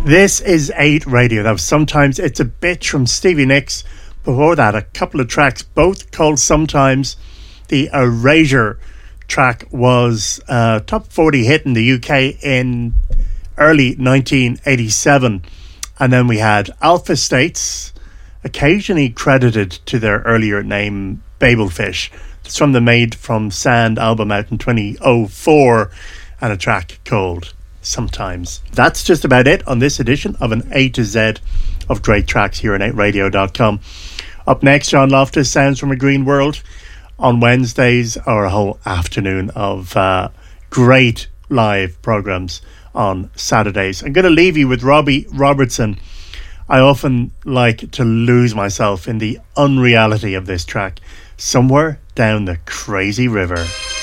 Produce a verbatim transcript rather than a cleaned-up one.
This is eight Radio. That was Sometimes It's a Bitch from Stevie Nicks. Before that, a couple of tracks, both called Sometimes. The Erasure track was a top forty hit in the U K in early nineteen eighty-seven. And then we had Alpha States, occasionally credited to their earlier name, Babelfish. It's from the Made from Sand album out in twenty oh four, and a track called Sometimes. That's just about it on this edition of an A to Z of great tracks here on eight radio dot com. Up next, John Loftus, Sounds from a Green World. On Wednesdays, or a whole afternoon of uh, great live programs on Saturdays. I'm going to leave you with Robbie Robertson. I often like to lose myself in the unreality of this track, Somewhere Down the Crazy River.